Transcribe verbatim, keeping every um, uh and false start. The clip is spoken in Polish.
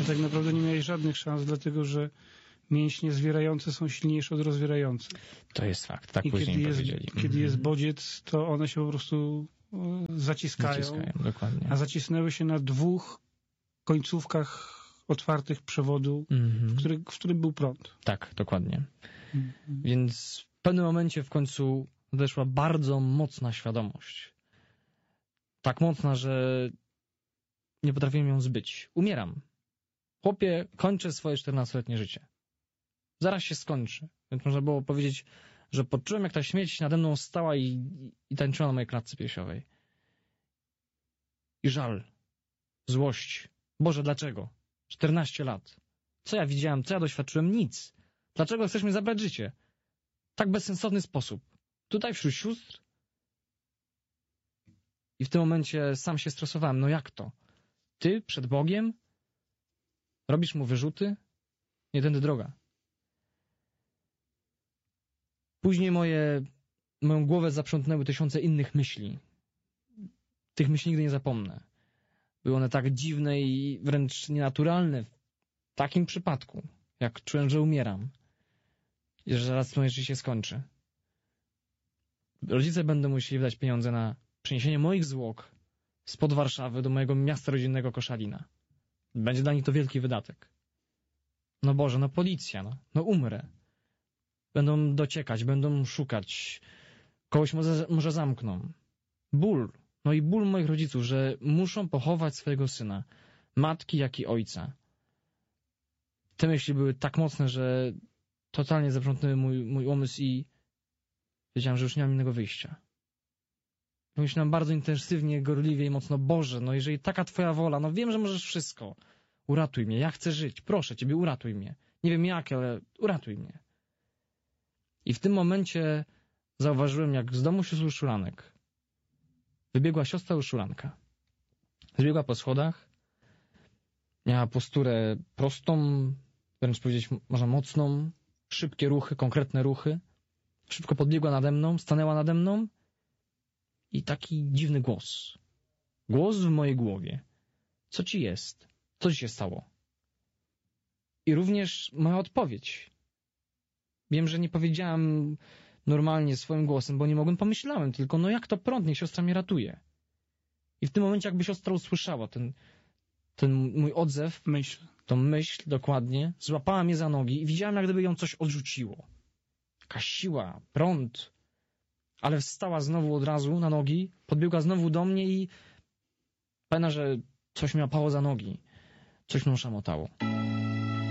to tak naprawdę nie miałeś żadnych szans, dlatego że mięśnie zwierające są silniejsze od rozwierających. To jest fakt, tak I później kiedy jest, powiedzieli. kiedy mm-hmm. jest bodziec, to one się po prostu zaciskają, zaciskają dokładnie. A zacisnęły się na dwóch końcówkach otwartych przewodu, mm-hmm. w, który, w którym był prąd. Tak, dokładnie. Mm-hmm. Więc w pewnym momencie w końcu weszła bardzo mocna świadomość. Tak mocna, że nie potrafiłem ją zbyć. Umieram. Chłopie, kończę swoje czternastoletnie życie. Zaraz się skończy. Więc można było powiedzieć, że poczułem, jak ta śmierć nade mną stała i, i, i tańczyła na mojej klatce piersiowej. I żal. Złość. Boże, dlaczego? czternaście lat. Co ja widziałem? Co ja doświadczyłem? Nic. Dlaczego chcesz mi zabrać życie? Tak bezsensowny sposób. Tutaj wśród sióstr? I w tym momencie sam się stresowałem. No jak to? Ty przed Bogiem? Robisz mu wyrzuty? Nie tędy droga. Później moje, moją głowę zaprzątnęły tysiące innych myśli. Tych myśli nigdy nie zapomnę. Były one tak dziwne i wręcz nienaturalne w takim przypadku, jak czułem, że umieram i że zaraz moje życie się skończy. Rodzice będą musieli wydać pieniądze na przeniesienie moich zwłok spod Warszawy do mojego miasta rodzinnego Koszalina. Będzie dla nich to wielki wydatek. No Boże, no policja, no, no umrę. Będą dociekać, będą szukać. Kogoś może, może zamkną. Ból. No i ból moich rodziców, że muszą pochować swojego syna. Matki, jak i ojca. Te myśli były tak mocne, że totalnie zaprzątnęły mój, mój umysł i wiedziałem, że już nie mam innego wyjścia. Myślałem bardzo intensywnie, gorliwie i mocno. Boże, no jeżeli taka twoja wola, no wiem, że możesz wszystko. Uratuj mnie, ja chcę żyć. Proszę ciebie, uratuj mnie. Nie wiem jak, ale uratuj mnie. I w tym momencie zauważyłem, jak z domu sióstr Urszułanek wybiegła siostra Urszulanka. Zbiegła po schodach, miała posturę prostą, wręcz powiedzieć może mocną, szybkie ruchy, konkretne ruchy. Szybko podbiegła nade mną, stanęła nade mną i taki dziwny głos. Głos w mojej głowie. Co ci jest? Co ci się stało? I również moja odpowiedź. Wiem, że nie powiedziałem normalnie swoim głosem, bo nie mogłem, pomyślałem tylko, no jak to prąd, niech siostra mnie ratuje. I w tym momencie jakby siostra usłyszała ten, ten mój odzew, myśl. tą myśl dokładnie, złapała mnie za nogi i widziałem, jak gdyby ją coś odrzuciło. Jakaś siła, prąd, ale wstała znowu od razu na nogi, podbiegła znowu do mnie i pamiętam, że coś mnie łapało za nogi, coś mną szamotało.